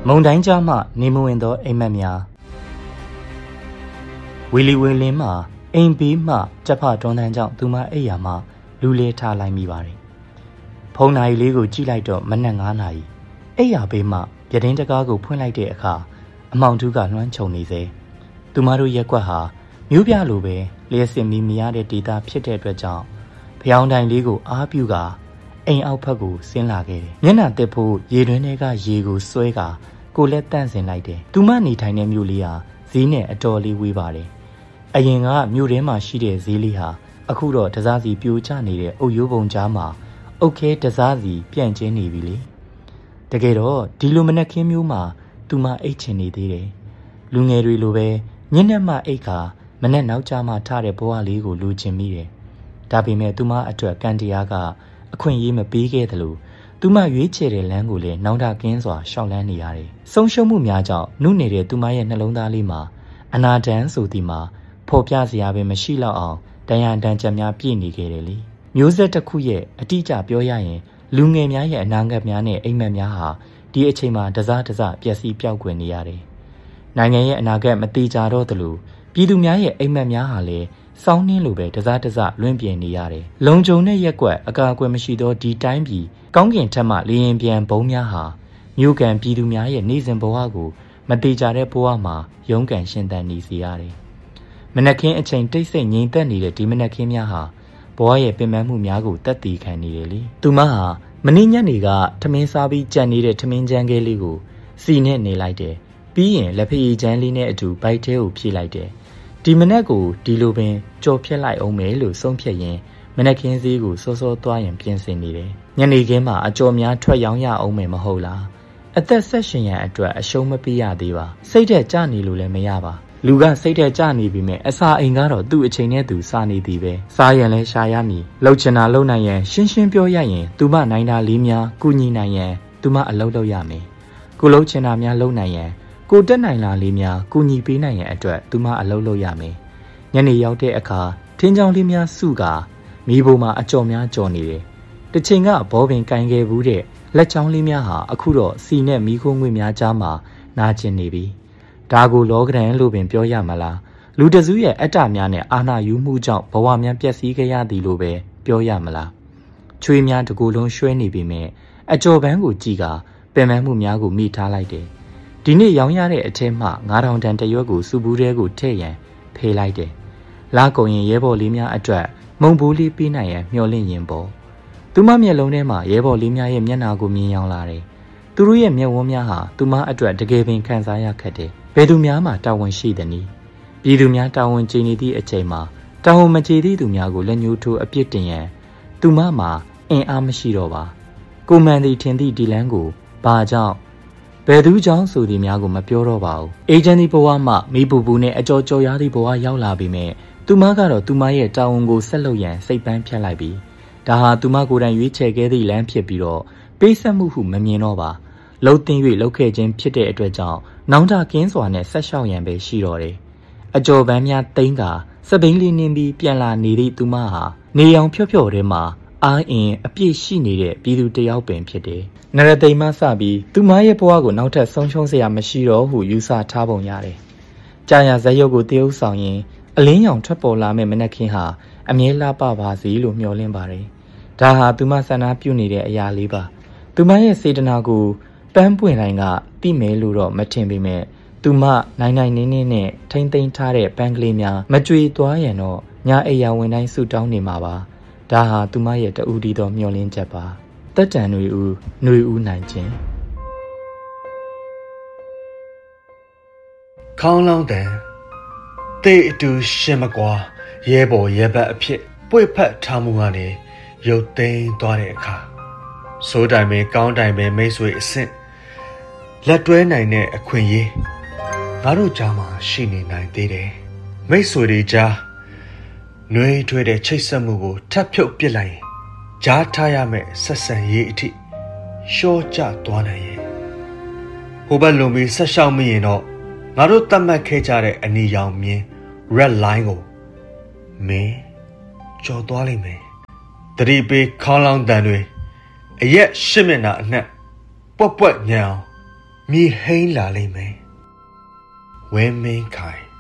မုန်တိုင်းကြားမှနေမဝင်သောအိမ်မက်များဝီလီဝေလင်းမှအိမ်ဘေးမှကြက်ဖတွန်းတန်းကြောင့်သူမအိပ်ယာမှလူလေထားလိုက်မိပါတယ်ဖုန်းနာရီလေးကိုကြည့်လိုက်တော့မနက်9 နာရီအိပ်ယာဘေးမှပြတင်းတကားကိုဖွင့်လိုက်တဲ့အခါအမောင်တူးကလွှမ်းခြုံနေစေသူမတို့ရက်ကွက်ဟာမြို့ပြလိုပဲလျှက်စင်မီမရတဲ့ဒေတာဖြစ်တဲ့အတွက်ကြောင့်ဖျောင်းတိုင်လေးကိုအားပြုကာအိမ်အောက်ဘက်ကိုဆင်းလာခဲ့တယ်မျက်နှာတက်ဖို့ရေတွင်းထဲကရေကိုဆွဲကာကိုလက်တန့်စင်လိုက်တယ်သူမနေထိုင်တဲ့မြို့လေးဟာဈေးနဲ့အတော်လေးဝေးပါတယ်အရင်ကမြို့ထဲမှာရှိတဲ့ဈေးလေးဟာအခုတော့တစားစီပြိုကျနေတဲ့အုတ်ရိုးပုံကြားမှာအုတ်ခဲတစားစီပြန့်ကျင်းနေပြီလေတကယ်တော့ဒီလိုမနက်ခင်းမျိုးမှာသူမအိတ်ချင်နေသေးတယ်လူငယ်တွေလိုပဲညနေမှအိတ်ကမနက်နောက်ကျမှထတဲ့ဘဝလေးကိုလူချင်မိတယ်ဒါပေမဲ့သူမအတွက်ကံတရားကအခွင့်အရေးမပေးခဲ့သလိုသူမရွေးချယ်တဲ့လမ်းကိုလည်းနောင်တကင်းစွာရှောက်လန်းနေရတယ်ဆုံးရှုံးမှုများကြောင့်နှုတ်နေတဲ့သူမရဲ့နှလုံးသားလေးမှာအနာတန်ဆိုသည်မှာဖော်ပြစရာပဲမရှိတော့အောင်တန်ရန်တန်ချက်များပြည့်နေခဲ့တယ်လေမျိုးဆက်တစ်ခုရဲ့အတိအကျပြောရရင်လူငယ်များရဲ့အနာဂတ်များနဲ့အိမ်မက်များဟာဒီအချိန်မှာတစပျက်စီးပျောက်ကွယ်နေရတယ်နိုင်ငံရဲ့အနာဂတ်မတိကြတော့သလိုပြည်သူများရဲ့အိမ်မက်များဟာလည်းစောင်းနှင်းလိုပဲတစလွင့်ပြင်းနေရတယ်လုံခြုံတဲ့ရက်ကွက်အကာအကွယ်မရှိသောဒီတိုင်းပြည်ကောင်းကင်ထက်မှလေရင်ပြန်ဘုံများဟာမြို့ကန်ပြည်သူများရဲ့နေစဉ်ဘဝကိုမတိကြတဲ့ဘဝမှာရုန်းကန်ရှင်သန်နေစေရတယ်မနက်ခင်းအချိန်တိတ်ဆိတ်ငြိမ်သက်နေတဲ့ဒီမနက်ခင်းများဟာဘဝရဲ့ပင်ပန်းမှုများကိုတက်တည်ခံနေတယ်လေသူမဟာမနေ့ညနေကထမင်းစားပြီးကြံနေတဲ့ထမင်းချမ်းကလေးကိုစီနဲ့နေလိုက်တယ်ပြီးရင်လက်ဖက်ရည်ချမ်းလေးနဲ့အတူဘိုက်ထဲကိုဖြည့်လိုက်တယ်ဒီမနက်ကိုဒီလိုပင်ကြော်ဖြတ်လိုက်အောင်မယ်လို့ဆုံးဖြတ်ရင်မနက်ခင်းစည်းကိုစောစောသွားရင်ပြင်ဆင်နေတယ်ညနေခင်းမှာအကြော်များထွက်ရောင်းရအောင်မယ်မဟုတ်လားအသက်ဆက်ရှင်ရန်အတွက်အရှုံးမပေးရသေးပါစိတ်တဲ့ကြနေလို့လည်းမရပါလူကစိတ်တဲ့ကြနေပြီမဲ့အစာအိမ်ကတော့သူ့အချိန်နဲ့သူစားနေသည်ပဲစားရင်လည်းရှာရမည်လှုပ်ချင်တာလှုပ်နိုင်ရင်ရှင်းပြောရရင်သူမနိုင်တာလေးများကုညီနိုင်ရင်သူမအလုပ်လုပ်ရမယ်ကိုလှုပ်ချင်တာများလှုပ်နိုင်ရင်ကိုတက်နိုင်လာလေးများကုညီပေးနိုင်ရင်အတွက်သူမအလုပ်လုပ်ရမယ်ညနေရောက်တဲ့အခါထင်းချောင်းလေးများစုကာမိဘမှာအကြော်များကြော်နေတယ်တချိန်ကဘောပင်ကင်ခဲ့ဘူးတဲ့လက်ချောင်းလေးများဟာအခုတော့စီနဲ့မီးခိုးငွေများကြားမှာနာကျင်နေပြီဒါကိုလောကရန်လို့ပင်ပြောရမလားလူတစုရဲ့အတ္တများနဲ့အာဏာယူမှုကြောင့်ဘဝများပျက်စီးခဲ့ရသည်လို့ပဲပြောရမလားချွေးများတကူလုံးရွှဲနေပြီမဲ့အကြော်ပန်းကိုကြည့်ကပင်ပန်းမှုများကိုမိထားလိုက်တယ်ဒီနေ့ရောင်းရတဲ့အထက်မှ9000တန်တရွက်ကိုစုဘူးတဲကိုထည့်ရန်ဖေးလိုက်တယ်လာကုန်ရင်ရဲဘော်လေးများအတွက်မုံဘိုးလေးပေးနိုင်ရန်မျှော်လင့်ရင်ပေါ့သူမမျက်လုံးထဲမှာရဲဘော်လေးများရဲ့မျက်နှာကိုမြင်ရောင်လာတယ်သူတို့ရဲ့မျက်ဝန်းများဟာသူမအတွက်တကယ်ပင်ခံစားရခက်တယ်ဘယ်သူများမှတာဝန်ရှိသည်နည်းပြည်သူများတာဝန်ကျေနေသည့်အချိန်မှာတာဝန်မကျေသည့်သူများကိုလက်ညှိုးထိုးအပြစ်တင်ရန်သူမမှာအင်အားမရှိတော့ပါကိုမှန်သည်ထင်သည့်ဒီလန်းကိုဘာကြောင့်ဘယ်သူကြောင့်ဆိုသည်များကိုမပြောတော့ပါဘူးအေဂျင့်ဒီဘဝမှမိပူပူနဲ့အကြော်ကြော်ရသည့်ဘဝရောက်လာပြီမဲ့သူမကတော့သူမရဲ့တာဝန်ကိုဆက်လုပ်ရန်စိတ်ပန်းဖြတ်လိုက်ပြီဒါဟာသူမကိုယ်တိုင်ရွေးချယ်ခဲ့သည့်လမ်းဖြစ်ပြီးတော့ပေးဆက်မှုဟုမမြင်တော့ပါလှုပ်သိမ်း၍လှုပ်ခဲ့ခြင်းဖြစ်တဲ့အတွက်ကြောင့်နောင်တကင်းစွာနဲ့ဆက်လျှောက်ရန်ပဲရှိတော့တယ်အကြော်ပန်းများသိမ်းကာစပိန်လေးနင်းပြီးပြန်လာနေသည့်သူမဟာနေအောင်ဖြော့ဖြော့ထဲမှာအားအင်အပြည့်ရှိနေတဲ့ပြည်သူတယောက်ပင်ဖြစ်တယ်နရသိမ်းမှစပြီးသူမရဲ့ဘဝကိုနောက်ထပ်ဆုံးရှုံးစရာမရှိတော့ဟုယူဆထားပုံရတယ်ကြာရဇက်ရုပ်ကိုတရုပ်ဆောင်ရင်အလင်းရောင်ထွက်ပေါ်လာမဲ့မနက်ခင်းဟာအမြဲလှပပါစေလို့မျှော်လင့်ပါတယ်ဒါဟာသူမဆန္ဒပြုနေတဲ့အရာလေးပါသူမရဲ့စေတနာကိုပန်းပွင့်တိုင်းကတိမဲလို့တော့မထင်ပေမဲ့သူမနိုင်နိုင်နေနေနဲ့ထိမ့်သိမ်းထားတဲ့ပန်းကလေးများမကြွေသွားရင်တော့ညအိယာဝင်တိုင်းဆူတောင်းနေမှာပါဒါဟာသူမရဲ့တူဒီသောမျှော်လင့်ချက်ပါတက်တန်ຫນွေဦးနိုင်ခြင်းခေါင်းလောင်းတန်တေအတူရှင်မကွာရဲဘော်ရဲဘက်အဖြစ်ပွေဖက်ထားမှုကနေရုတ်သိမ်းသွားတဲ့အခါစိုးတိုင်ပင်ကောင်းတိုင်ပင်မိတ်ဆွေအဆင့်လက်တွဲနိုင်တဲ့အခွင့်အရေးငါတို့ကြားမှာရှိနေနိုင်သေးတယ်မိတ်ဆွေတွေကြားနှွေးထွေးတဲ့ချိတ်ဆက်မှုကိုထပ်ဖြုတ်ပစ်လိုက်ရင်ကြားထားရမယ့်ဆက်ဆံရေးအထိရှော့ကျသွားနိုင်ရဲ့ဟိုဘက်လုံပြီးဆက်ရှောက်မိရင်တော့ငါတို့တတ်မှတ်ခဲ့ကြတဲ့အနီရောင်မြင် red line ကိုမင်းကျော်သွားလိမ့်မယ်တတိပေးခေါင်းလောင်းတန်တွေအရက်ရှစ်မျက်နှာအနှက်ပွက်ပွက်ညံအောင်မြေဟိန်းလာလိမ့်မယ်ဝင်းမင်းခိုင်